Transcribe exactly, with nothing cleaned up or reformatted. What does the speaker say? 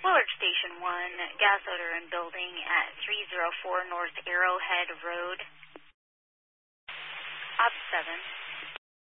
Willard Station one, gas odor in building at three oh four North Arrowhead Road. Op seven.